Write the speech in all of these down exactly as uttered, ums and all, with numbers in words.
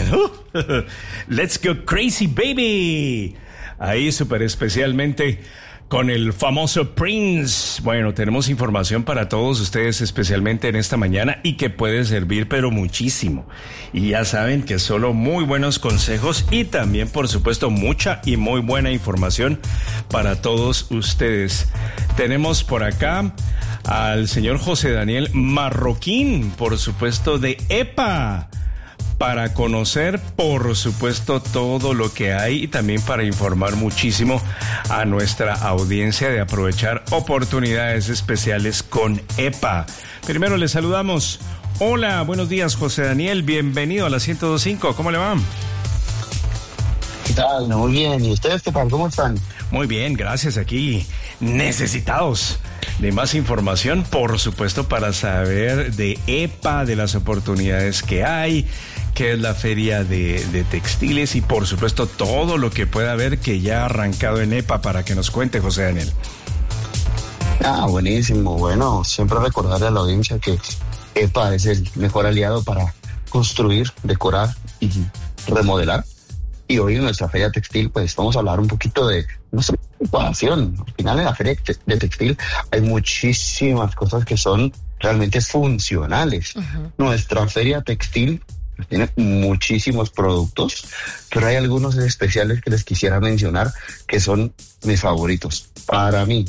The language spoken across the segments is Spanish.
Let's go crazy, baby. Ahí súper especialmente con el famoso Prince. Bueno, tenemos información para todos ustedes, especialmente en esta mañana, y que puede servir, pero muchísimo. Y ya saben que solo muy buenos consejos y también, por supuesto, mucha y muy buena información para todos ustedes. Tenemos por acá al señor José Daniel Marroquín, por supuesto, de E P A, para conocer, por supuesto, todo lo que hay y también para informar muchísimo a nuestra audiencia de aprovechar oportunidades especiales con E P A. Primero le saludamos. Hola, buenos días, José Daniel, bienvenido a la ciento dos punto cinco, ¿cómo le va? ¿Qué tal? Muy bien, ¿y ustedes qué tal? ¿Cómo están? Muy bien, gracias, aquí necesitados de más información, por supuesto, para saber de E P A, de las oportunidades que hay, qué es la feria de, de textiles y, por supuesto, todo lo que pueda haber que ya ha arrancado en E P A, para que nos cuente, José Daniel. Ah, buenísimo. Bueno, siempre recordarle a la audiencia que E P A es el mejor aliado para construir, decorar y remodelar. Y hoy en nuestra feria textil, pues vamos a hablar un poquito de nuestra ocupación. Al final, en la feria de textil hay muchísimas cosas que son realmente funcionales. Uh-huh. Nuestra feria textil tiene muchísimos productos, pero hay algunos especiales que les quisiera mencionar que son mis favoritos. Para mí,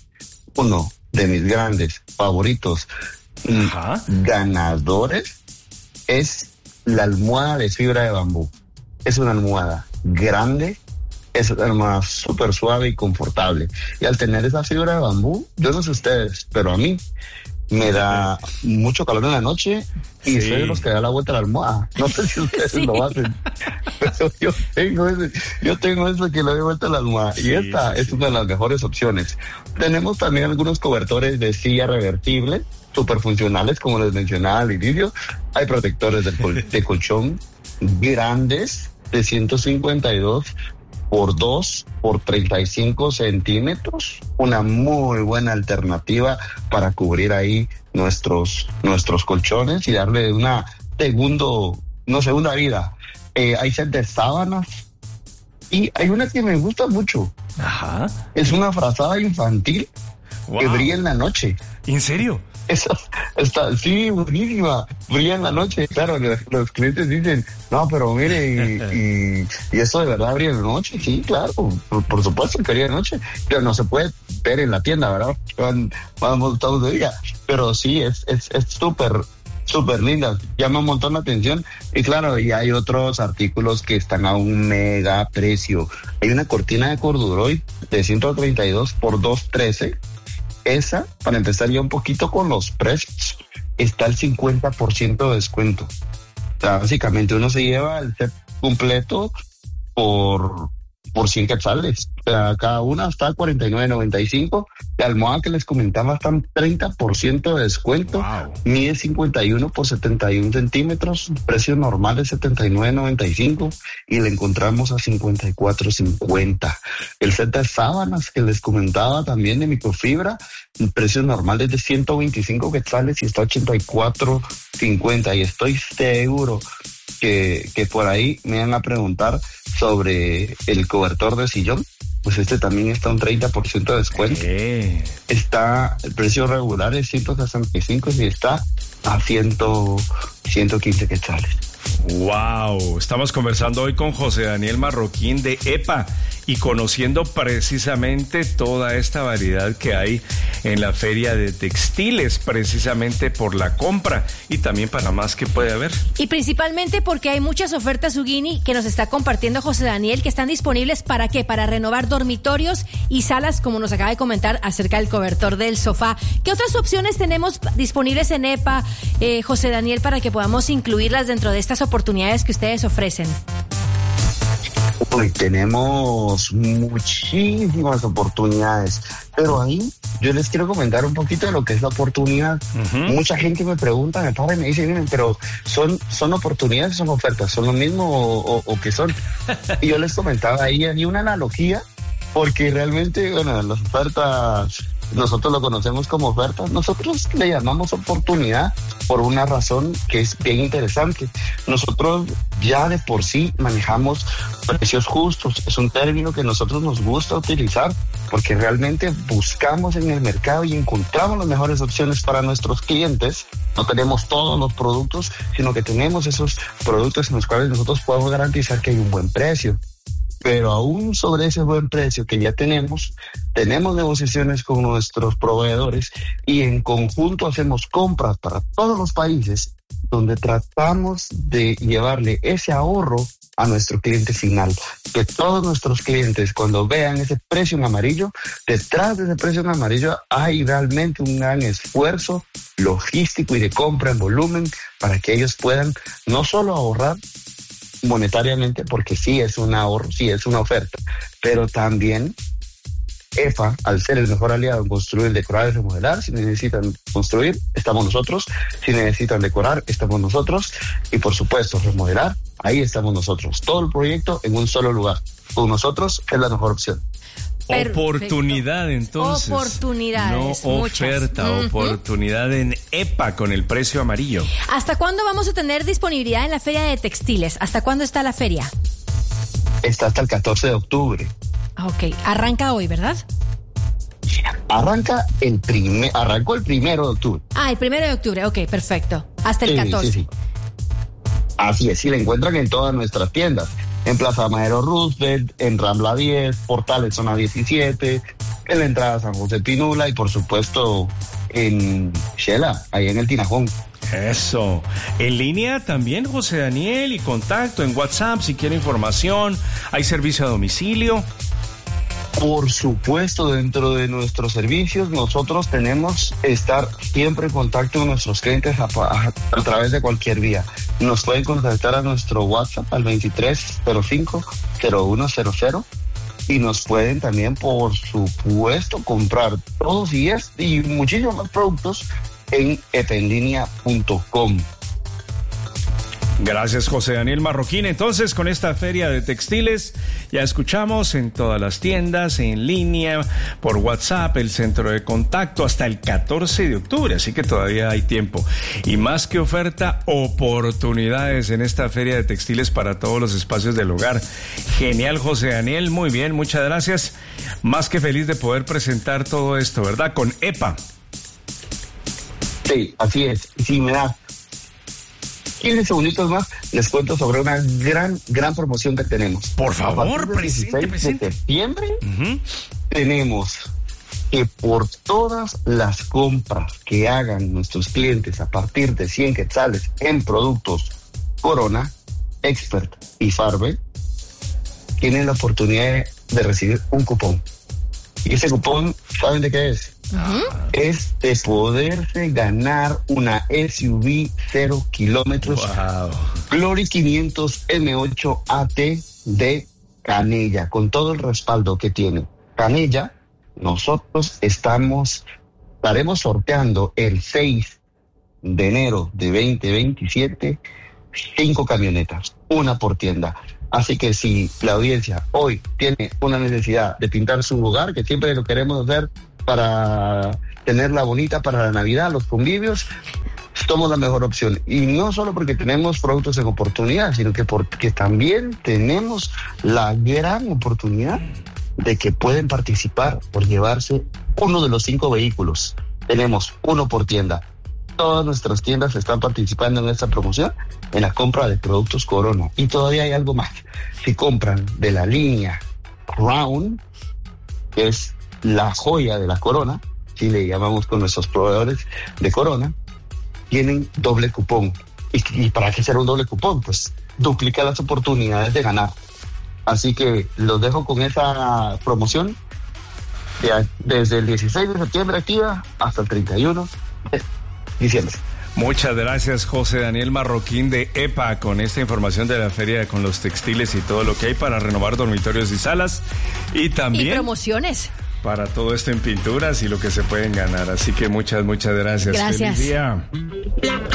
uno de mis grandes favoritos uh-huh. ganadores es la almohada de fibra de bambú. Es una almohada grande, es una almohada súper suave y confortable. Y al tener esa fibra de bambú, yo no sé ustedes, pero a mí me da mucho calor en la noche y sí. soy de los que da la vuelta a la almohada. No sé si ustedes sí. lo hacen, pero yo tengo ese, yo tengo eso que le doy vuelta a la almohada. Sí, y esta sí, es sí. una de las mejores opciones. Tenemos también algunos cobertores de silla revertible, súper funcionales, como les mencionaba al inicio. Hay protectores de, col- de colchón grandes, de ciento cincuenta y dos por dos por treinta y cinco centímetros, una muy buena alternativa para cubrir ahí nuestros nuestros colchones y darle una segundo, no segunda vida. Eh, hay set de sábanas y hay una que me gusta mucho. Ajá. Es una frazada infantil wow. que brilla en la noche. ¿En serio? Esa está, sí, buenísima, brilla en la noche. Claro, los, los clientes dicen, no, pero mire, y, y, y eso de verdad brilla en la noche. Sí, claro, por, por supuesto que brilla en la noche, pero no se puede ver en la tienda, ¿verdad? Van, vamos todos de día, pero sí, es es es súper, súper linda, llama un montón la atención. Y claro, y hay otros artículos que están a un mega precio. Hay una cortina de corduroy de ciento treinta y dos por doscientos trece. Esa, para empezar ya un poquito con los precios, está al cincuenta por ciento de descuento. O sea, básicamente uno se lleva el set completo por, por cien quetzales. O sea, cada una está a cuarenta y nueve noventa y cinco. La almohada que les comentaba está en treinta por ciento de descuento. Wow. Mide cincuenta y uno por setenta y uno centímetros. Precio normal es setenta y nueve noventa y cinco y la encontramos a cincuenta y cuatro cincuenta. El set de sábanas que les comentaba también de microfibra, el precio normal es de ciento veinticinco quetzales y está a ochenta y cuatro cincuenta. Y estoy seguro que, que por ahí me van a preguntar sobre el cobertor de sillón. Pues este también está un treinta por ciento de descuento. Eh. Está, el precio regular es ciento sesenta y cinco y está a cien, ciento quince quetzales. Wow, estamos conversando hoy con José Daniel Marroquín de E P A y conociendo precisamente toda esta variedad que hay en la feria de textiles, precisamente por la compra y también para más que puede haber. Y principalmente porque hay muchas ofertas, Huguini, que nos está compartiendo José Daniel, que están disponibles ¿para qué? Para renovar dormitorios y salas, como nos acaba de comentar acerca del cobertor del sofá. ¿Qué otras opciones tenemos disponibles en E P A, eh, José Daniel, para que podamos incluirlas dentro de estas oportunidades que ustedes ofrecen? Hoy tenemos muchísimas oportunidades, pero ahí yo les quiero comentar un poquito de lo que es la oportunidad. Uh-huh. Mucha gente me pregunta, me para y me dice, miren, pero ¿son, son oportunidades o son ofertas? ¿Son lo mismo o, o, o qué son? Y yo les comentaba ahí, hay una analogía, porque realmente, bueno, las ofertas nosotros lo conocemos como oferta, nosotros le llamamos oportunidad por una razón que es bien interesante. Nosotros ya de por sí manejamos precios justos, es un término que a nosotros nos gusta utilizar porque realmente buscamos en el mercado y encontramos las mejores opciones para nuestros clientes. No tenemos todos los productos, sino que tenemos esos productos en los cuales nosotros podemos garantizar que hay un buen precio. Pero aún sobre ese buen precio que ya tenemos, tenemos negociaciones con nuestros proveedores y en conjunto hacemos compras para todos los países donde tratamos de llevarle ese ahorro a nuestro cliente final. Que todos nuestros clientes cuando vean ese precio en amarillo, detrás de ese precio en amarillo hay realmente un gran esfuerzo logístico y de compra en volumen para que ellos puedan no solo ahorrar monetariamente, porque sí es un ahorro, sí es una oferta, pero también E F A, al ser el mejor aliado en construir, decorar y remodelar, si necesitan construir, estamos nosotros, si necesitan decorar, estamos nosotros, y por supuesto remodelar, ahí estamos nosotros, todo el proyecto en un solo lugar, con nosotros es la mejor opción. Perfecto. Oportunidad, entonces. Oportunidades. No muchas. oferta, Uh-huh. oportunidad en E P A con el precio amarillo. ¿Hasta cuándo vamos a tener disponibilidad en la Feria de Textiles? ¿Hasta cuándo está la feria? Está hasta el catorce de octubre. Ok, arranca hoy, ¿verdad? Arranca el primer, arrancó el primero de octubre. Ah, el primero de octubre, ok, perfecto. Hasta el Sí, catorce. sí, sí. Así es, y la encuentran en todas nuestras tiendas. En Plaza Madero Roosevelt, en Rambla diez, Portales Zona diecisiete, en la entrada San José Pinula y por supuesto en Shela, ahí en el Tinajón. Eso. En línea también, José Daniel, y contacto en WhatsApp si quiere información. Hay servicio a domicilio. Por supuesto, dentro de nuestros servicios, nosotros tenemos estar siempre en contacto con nuestros clientes a, a, a través de cualquier vía. Nos pueden contactar a nuestro WhatsApp al veintitrés cero cinco cero uno cero cero y nos pueden también, por supuesto, comprar todos y, es, y muchísimos más productos en epenlinea punto com. Gracias, José Daniel Marroquín. Entonces, con esta feria de textiles, ya escuchamos en todas las tiendas, en línea, por WhatsApp, el centro de contacto, hasta el catorce de octubre, así que todavía hay tiempo. Y más que oferta, oportunidades en esta feria de textiles para todos los espacios del hogar. Genial, José Daniel, muy bien, muchas gracias. Más que feliz de poder presentar todo esto, ¿verdad? Con E P A. Sí, así es. Sí, me da quince segunditos más, les cuento sobre una gran, gran promoción que tenemos. Por favor, presente, presente, presente. De septiembre Uh-huh. tenemos que por todas las compras que hagan nuestros clientes a partir de cien quetzales en productos Corona, Expert y Farbe, tienen la oportunidad de recibir un cupón. Y ese cupón, ¿saben de qué es? Uh-huh. Es de poderse ganar una S U V cero kilómetros Wow. Glory quinientos M ocho A T de Canella, con todo el respaldo que tiene. Canella, nosotros estamos, estaremos sorteando el seis de enero de veinte veintisiete, cinco camionetas, una por tienda. Así que si la audiencia hoy tiene una necesidad de pintar su hogar, que siempre lo queremos hacer para tenerla bonita para la Navidad, los convivios, somos la mejor opción. Y no solo porque tenemos productos en oportunidad, sino que porque también tenemos la gran oportunidad de que pueden participar por llevarse uno de los cinco vehículos. Tenemos uno por tienda. Todas nuestras tiendas están participando en esta promoción en la compra de productos Corona. Y todavía hay algo más. Si compran de la línea Crown, que es la joya de la Corona, si le llamamos con nuestros proveedores de Corona, tienen doble cupón. ¿Y, y para qué será un doble cupón? Pues duplica las oportunidades de ganar. Así que los dejo con esa promoción de, desde el dieciséis de septiembre activa hasta el treinta y uno de diciembre. Muchas gracias, José Daniel Marroquín de E P A, con esta información de la feria con los textiles y todo lo que hay para renovar dormitorios y salas. Y también... Y promociones. Para todo esto en pinturas y lo que se pueden ganar. Así que muchas, muchas gracias. Gracias. Feliz día.